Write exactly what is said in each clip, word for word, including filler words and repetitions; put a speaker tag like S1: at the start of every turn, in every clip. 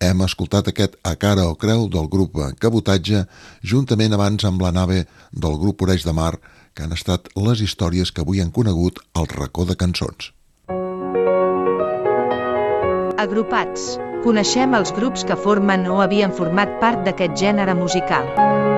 S1: Hem escoltat aquest A cara o creu del grup Cabotatge, juntament abans amb la nave del grup Oreix de Mar, que han estat les històries que avui han conegut al racó de cançons.
S2: Agrupats. Coneixem els grups que formen o havien format part d'aquest gènere musical.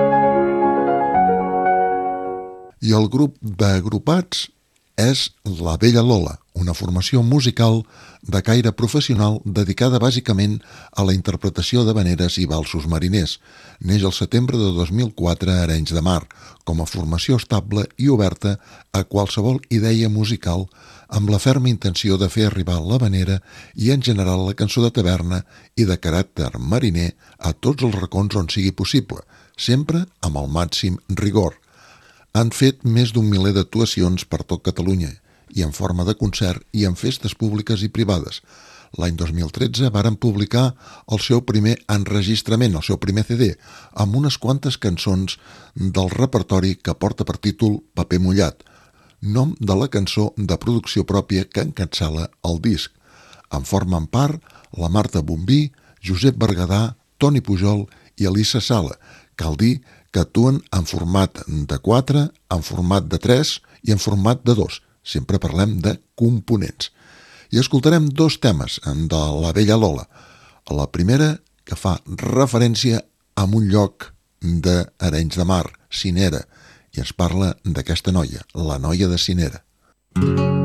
S1: I el grup d'Agrupats és La Vella Lola, una formació musical de caire professional dedicada bàsicament a la interpretació de veneres i valsos mariners. Neix el setembre de dos mil quatre a Arenys de Mar, com a formació estable i oberta a qualsevol idea musical, amb la ferma intenció de fer arribar la venera i en general la cançó de taverna i de caràcter mariner a tots els racons on sigui possible, sempre amb el màxim rigor. Han fet més d'un miler d'actuacions per tot Catalunya, i en forma de concert i en festes públiques i privades. L'any dos mil tretze varen publicar el seu primer enregistrament, el seu primer C D, amb unes quantes cançons del repertori que porta per títol Paper mullat, nom de la cançó de producció pròpia que encapçala el disc. En formen part la Marta Bombí, Josep Berguedà, Toni Pujol i Elisa Sala. Cal dir que actuen en format de quatre, en format de tres i en format de dos. Sempre parlem de components. I escoltarem dos temes de La Vella Lola. La primera, que fa referència a un lloc d'Arenys de Mar, Cinera, i ens parla d'aquesta noia, la noia de Cinera.